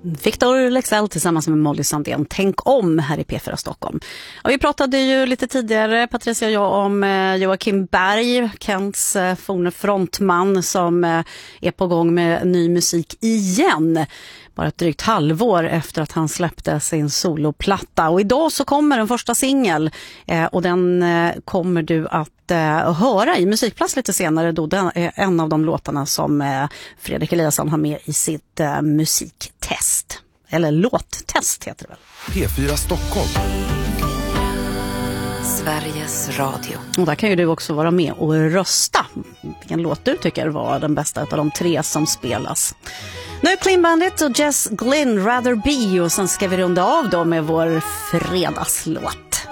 Victor Leksell tillsammans med Molly Sandén. Tänk om här i P4 Stockholm. Och vi pratade ju lite tidigare, Patricia och jag, om Joakim Berg, Kents forne frontman som är på gång med ny musik igen. Bara ett drygt halvår efter att han släppte sin soloplatta. Och idag så kommer den första singel och den kommer du att höra i Musikplats lite senare. Då den är en av de låtarna som Fredrik Eliasson har med i sitt musiktest. Eller låttest heter det väl. P4 Stockholm. Sveriges Radio. Och där kan ju du också vara med och rösta. Vilken låt du tycker var den bästa av de tre som spelas. Nu är Clean Bandit och Jess Glynn, Rather Be, och sen ska vi runda av då med vår fredagslåt.